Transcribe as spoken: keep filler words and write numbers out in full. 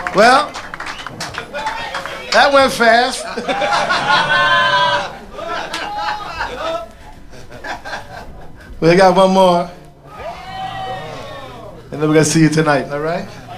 Well, that went fast. We got one more. And then we're going to see you tonight, all right?